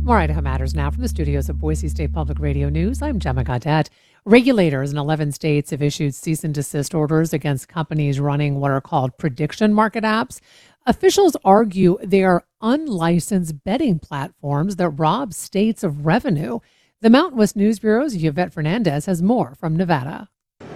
More Idaho Matters now from the studios of Boise State Public Radio News. I'm Gemma Gaudette. Regulators in 11 states have issued cease and desist orders against companies running what are called prediction market apps. Officials argue they are unlicensed betting platforms that rob states of revenue. The Mountain West News Bureau's Yvette Fernandez has more from Nevada.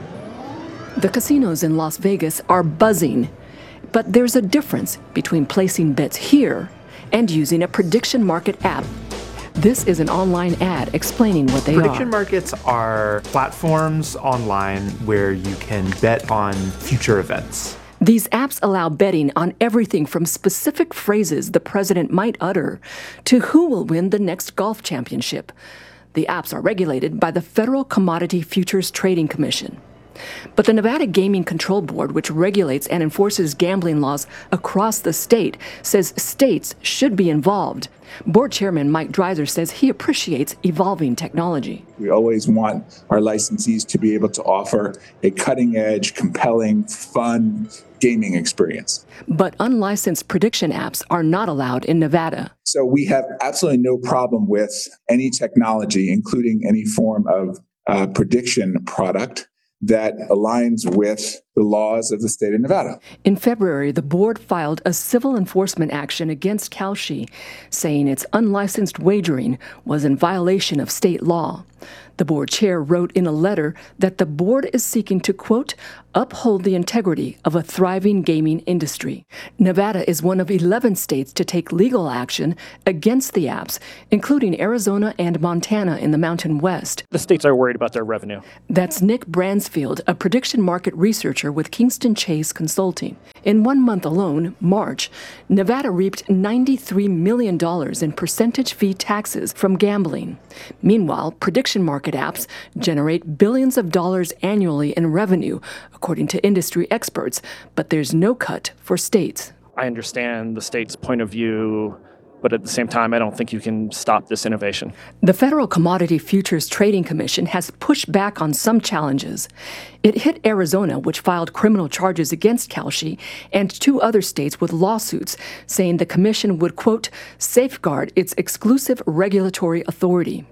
The casinos in Las Vegas are buzzing, but there's a difference between placing bets here and using a prediction market app. This is an online ad explaining what they Prediction are. markets are platforms online where you can bet on future events. These apps allow betting on everything from specific phrases the president might utter to who will win the next golf championship. The apps are regulated by the Federal Commodity Futures Trading Commission. But the Nevada Gaming Control Board, which regulates and enforces gambling laws across the state, says states should be involved. Board Chairman Mike Dreiser says he appreciates evolving technology. We always want our licensees to be able to offer a cutting-edge, compelling, fun gaming experience. But unlicensed prediction apps are not allowed in Nevada. So we have absolutely no problem with any technology, including any form of prediction product that aligns with the laws of the state of Nevada. In February, the board filed a civil enforcement action against Kalshi, saying its unlicensed wagering was in violation of state law. The board chair wrote in a letter that the board is seeking to, quote, uphold the integrity of a thriving gaming industry. Nevada is one of 11 states to take legal action against the apps, including Arizona and Montana in the Mountain West. The states are worried about their revenue. That's Nick Bransfield, a prediction market researcher with Kingston Chase Consulting. In 1 month alone, March, Nevada reaped $93 million in percentage fee taxes from gambling. Meanwhile, prediction market apps generate billions of dollars annually in revenue, according to industry experts, but there's no cut for states. I understand the state's point of view, but at the same time, I don't think you can stop this innovation. The Federal Commodity Futures Trading Commission has pushed back on some challenges. It hit Arizona, which filed criminal charges against Kalshi, and 2 other states with lawsuits, saying the commission would, quote, safeguard its exclusive regulatory authority.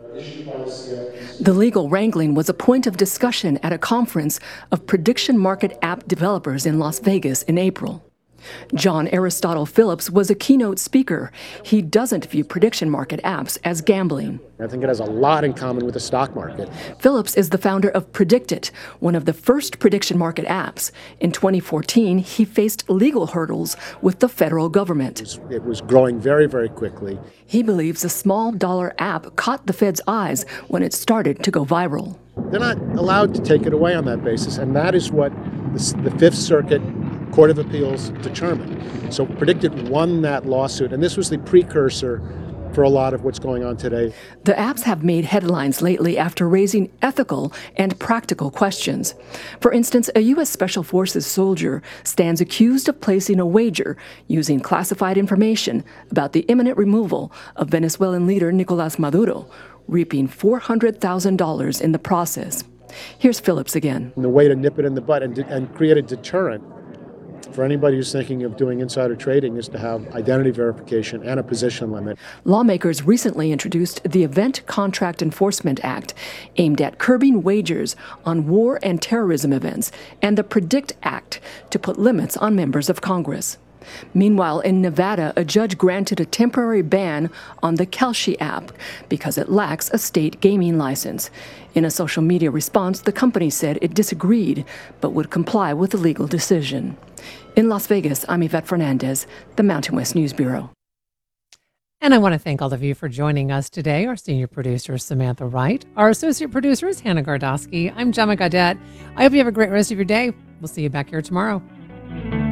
The legal wrangling was a point of discussion at a conference of prediction market app developers in Las Vegas in April. John Aristotle Phillips was a keynote speaker. He doesn't view prediction market apps as gambling. I think it has a lot in common with the stock market. Phillips is the founder of PredictIt, one of the first prediction market apps. In 2014, he faced legal hurdles with the federal government. It was growing very, very quickly. He believes a small dollar app caught the Fed's eyes when it started to go viral. They're not allowed to take it away on that basis, and that is what the Fifth Circuit Court of Appeals determined. So PredictIt won that lawsuit, and this was the precursor for a lot of what's going on today. The apps have made headlines lately after raising ethical and practical questions. For instance, a U.S. Special Forces soldier stands accused of placing a wager using classified information about the imminent removal of Venezuelan leader Nicolas Maduro, reaping $400,000 in the process. Here's Phillips again. And the way to nip it in the bud and create a deterrent for anybody who's thinking of doing insider trading is to have identity verification and a position limit. Lawmakers recently introduced the Event Contract Enforcement Act, aimed at curbing wagers on war and terrorism events, and the PREDICT Act to put limits on members of Congress. Meanwhile, in Nevada, a judge granted a temporary ban on the Kalshi app because it lacks a state gaming license. In a social media response, the company said it disagreed but would comply with the legal decision. In Las Vegas, I'm Yvette Fernandez, the Mountain West News Bureau. And I want to thank all of you for joining us today. Our senior producer is Samantha Wright. Our associate producer is Hannah Gardosky. I'm Gemma Gaudette. I hope you have a great rest of your day. We'll see you back here tomorrow.